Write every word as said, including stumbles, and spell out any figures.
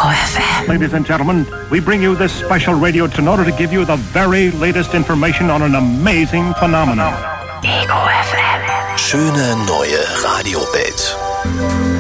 Ego F M. Ladies and gentlemen, we bring you this special radio in order to give you the very latest information on an amazing phenomenon. Ego F M. Schöne neue Radiowelt.